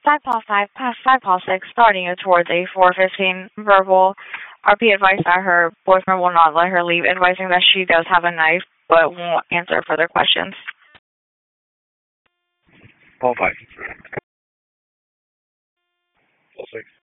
5 Paul 5, past 5 Paul 6, starting you towards a 415 verbal. RP advice that her boyfriend will not let her leave, advising that she does have a knife, but won't answer further questions. Paul 5. Paul 6.